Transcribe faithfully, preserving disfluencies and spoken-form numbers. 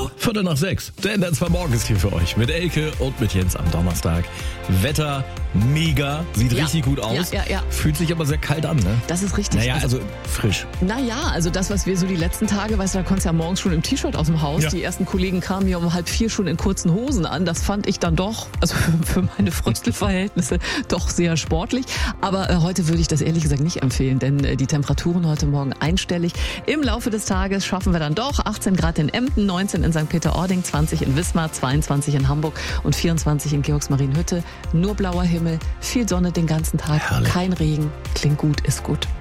Viertel nach sechs. Der N D R zwei Morgen ist hier für euch mit Elke und mit Jens am Donnerstag. Wetter mega, sieht Ja. richtig gut aus. Ja, ja, ja. Fühlt sich aber sehr kalt an, ne? Das ist richtig. Naja, also frisch. Naja, also das, was wir so die letzten Tage, weißt du, da konntest du ja morgens schon im T-Shirt aus dem Haus. Ja. Die ersten Kollegen kamen hier um halb vier schon in kurzen Hosen an. Das fand ich dann doch, also für meine Fröstelverhältnisse, doch sehr sportlich. Aber äh, heute würde ich das ehrlich gesagt nicht empfehlen, denn äh, die Temperaturen heute Morgen einstellig. Im Laufe des Tages schaffen wir dann doch achtzehn Grad in Emden, neunzehn in Sankt Peter-Ording, zwanzig in Wismar, zweiundzwanzig in Hamburg und vierundzwanzig in Georgsmarienhütte. Nur blauer Himmel, viel Sonne den ganzen Tag, Herrlich. kein Regen. Klingt gut, ist gut.